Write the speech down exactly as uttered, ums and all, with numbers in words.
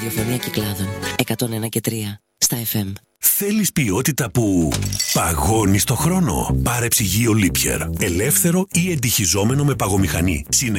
ραδιοφωνία Κυκλάδων εκατόν ένα και τρία στα εφ εμ. Θέλεις ποιότητα που παγώνει στο χρόνο? Πάρε ψυγείο Liebherr. Ελεύθερο ή εντυχιζόμενο με παγομηχανή.